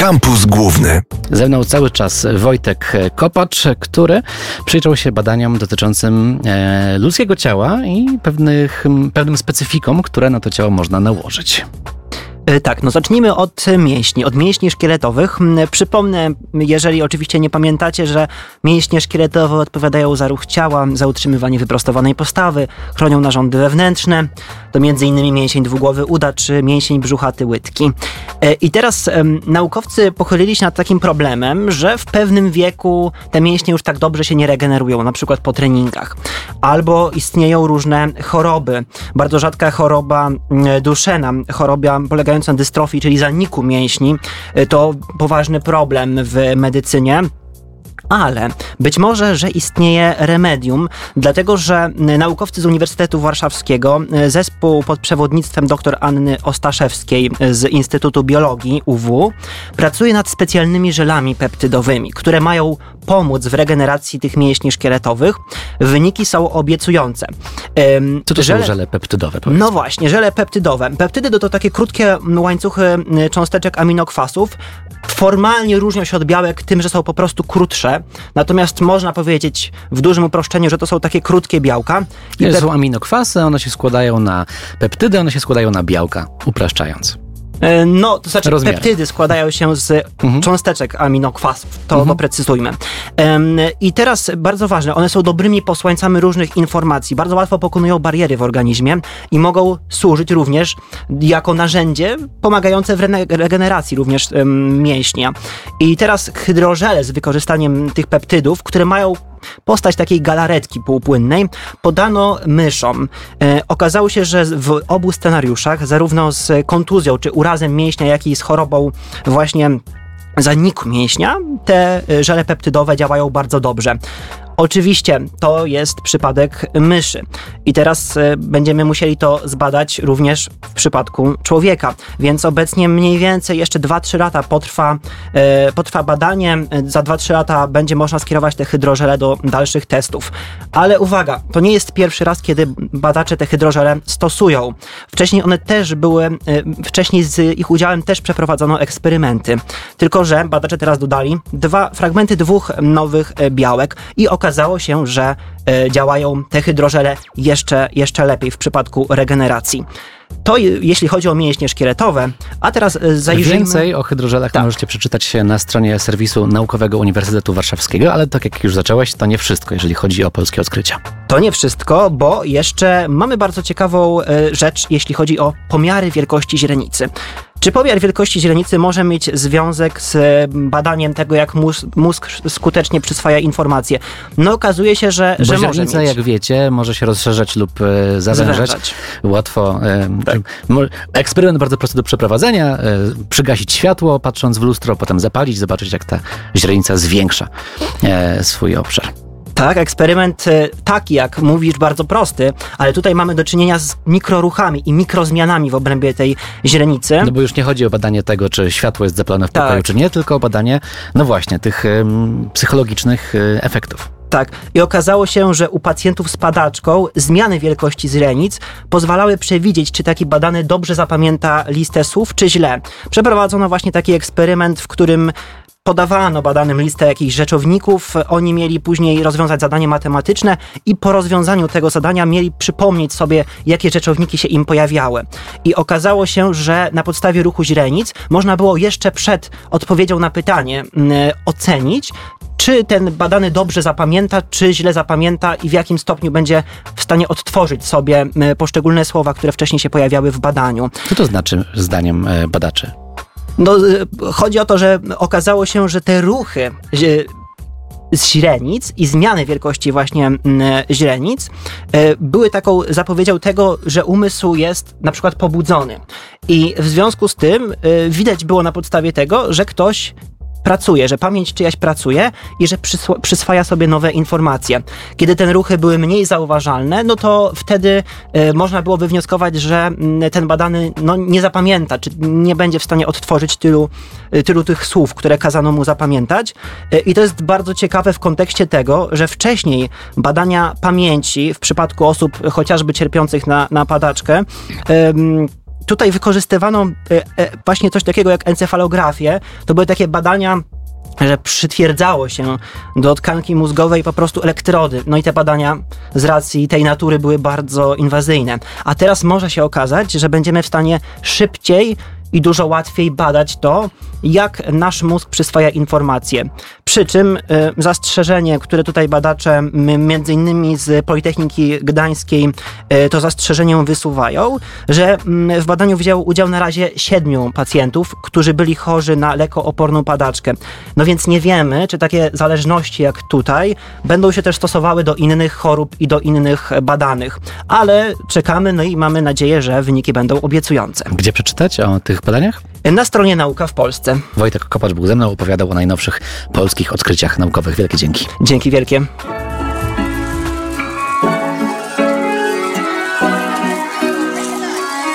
Kampus Główny. Ze mną cały czas Wojtek Kopacz, który przyjrzał się badaniom dotyczącym ludzkiego ciała i pewnym specyfikom, które na to ciało można nałożyć. Tak, zacznijmy od mięśni szkieletowych. Przypomnę, jeżeli oczywiście nie pamiętacie, że mięśnie szkieletowe odpowiadają za ruch ciała, za utrzymywanie wyprostowanej postawy, chronią narządy wewnętrzne. To m.in. mięsień dwugłowy uda czy mięsień brzuchaty łydki. I teraz naukowcy pochylili się nad takim problemem, że w pewnym wieku te mięśnie już tak dobrze się nie regenerują, na przykład po treningach. Albo istnieją różne choroby. Bardzo rzadka choroba Duchenne, choroba polegająca na dystrofii, czyli zaniku mięśni. To poważny problem w medycynie. Ale być może, że istnieje remedium, dlatego że naukowcy z Uniwersytetu Warszawskiego, zespół pod przewodnictwem dr Anny Ostaszewskiej z Instytutu Biologii UW, pracuje nad specjalnymi żelami peptydowymi, które mają pomóc w regeneracji tych mięśni szkieletowych. Wyniki są obiecujące. Co to są żele peptydowe? Powiedzmy? No właśnie, żele peptydowe. Peptydy to takie krótkie łańcuchy cząsteczek aminokwasów. Formalnie różnią się od białek tym, że są po prostu krótsze. Natomiast można powiedzieć w dużym uproszczeniu, że to są takie krótkie białka. Są aminokwasy, one się składają na peptydy, one się składają na białka, upraszczając. To znaczy peptydy składają się z cząsteczek aminokwasów, to doprecyzujmy. I teraz bardzo ważne, one są dobrymi posłańcami różnych informacji, bardzo łatwo pokonują bariery w organizmie i mogą służyć również jako narzędzie pomagające w regeneracji również mięśnia. I teraz hydrożele z wykorzystaniem tych peptydów, które mają postać takiej galaretki półpłynnej, podano myszom. Okazało się, że w obu scenariuszach, zarówno z kontuzją czy urazem mięśnia, jak i z chorobą właśnie zaniku mięśnia, te żele peptydowe działają bardzo dobrze. Oczywiście to jest przypadek myszy i teraz będziemy musieli to zbadać również w przypadku człowieka, więc obecnie mniej więcej jeszcze 2-3 lata potrwa badanie, za 2-3 lata będzie można skierować te hydrożele do dalszych testów. Ale uwaga, to nie jest pierwszy raz, kiedy badacze te hydrożele stosują. Wcześniej z ich udziałem też przeprowadzono eksperymenty, tylko że badacze teraz dodali fragmenty 2 nowych białek i okazało się, że działają te hydrożele jeszcze lepiej w przypadku regeneracji. To jeśli chodzi o mięśnie szkieletowe, a teraz zajrzyjmy... Więcej o hydrożelach możecie przeczytać na stronie serwisu Naukowego Uniwersytetu Warszawskiego, ale tak jak już zacząłeś, to nie wszystko, jeżeli chodzi o polskie odkrycia. To nie wszystko, bo jeszcze mamy bardzo ciekawą rzecz, jeśli chodzi o pomiary wielkości źrenicy. Czy pomiar wielkości źrenicy może mieć związek z badaniem tego, jak mózg skutecznie przyswaja informacje? Okazuje się, że może mieć. Źrenica, jak wiecie, może się rozszerzać lub zawężać. Łatwo. Tak. Eksperyment bardzo prosty do przeprowadzenia. Przygasić światło, patrząc w lustro, potem zapalić, zobaczyć, jak ta źrenica zwiększa swój obszar. Tak, eksperyment taki, jak mówisz, bardzo prosty, ale tutaj mamy do czynienia z mikroruchami i mikrozmianami w obrębie tej źrenicy. Bo już nie chodzi o badanie tego, czy światło jest zapalone w pokoju, czy nie, tylko o badanie, tych psychologicznych efektów. Tak. I okazało się, że u pacjentów z padaczką zmiany wielkości źrenic pozwalały przewidzieć, czy taki badany dobrze zapamięta listę słów, czy źle. Przeprowadzono właśnie taki eksperyment, w którym podawano badanym listę jakichś rzeczowników, oni mieli później rozwiązać zadanie matematyczne i po rozwiązaniu tego zadania mieli przypomnieć sobie, jakie rzeczowniki się im pojawiały. I okazało się, że na podstawie ruchu źrenic można było jeszcze przed odpowiedzią na pytanie ocenić, czy ten badany dobrze zapamięta, czy źle zapamięta i w jakim stopniu będzie w stanie odtworzyć sobie poszczególne słowa, które wcześniej się pojawiały w badaniu. Co to znaczy zdaniem badaczy? Chodzi o to, że okazało się, że te ruchy z źrenic i zmiany wielkości właśnie źrenic były taką zapowiedzią tego, że umysł jest na przykład pobudzony. I w związku z tym widać było na podstawie tego, że ktoś pracuje, że pamięć czyjaś pracuje i że przyswaja sobie nowe informacje. Kiedy te ruchy były mniej zauważalne, to wtedy można było wywnioskować, że ten badany nie zapamięta, czy nie będzie w stanie odtworzyć tylu tych słów, które kazano mu zapamiętać. I to jest bardzo ciekawe w kontekście tego, że wcześniej badania pamięci w przypadku osób chociażby cierpiących na padaczkę tutaj wykorzystywano właśnie coś takiego jak encefalografię. To były takie badania, że przytwierdzało się do tkanki mózgowej po prostu elektrody. No i te badania z racji tej natury były bardzo inwazyjne. A teraz może się okazać, że będziemy w stanie szybciej i dużo łatwiej badać to, jak nasz mózg przyswaja informacje. Przy czym zastrzeżenie, które tutaj badacze między innymi z Politechniki Gdańskiej to zastrzeżenie wysuwają, że w badaniu wzięło udział na razie 7 pacjentów, którzy byli chorzy na lekooporną padaczkę. No więc nie wiemy, czy takie zależności jak tutaj będą się też stosowały do innych chorób i do innych badanych. Ale czekamy, no i mamy nadzieję, że wyniki będą obiecujące. Gdzie przeczytać o tych badaniach? Na stronie Nauka w Polsce. Wojtek Kopacz był ze mną, opowiadał o najnowszych polskich odkryciach naukowych. Wielkie dzięki. Dzięki wielkie.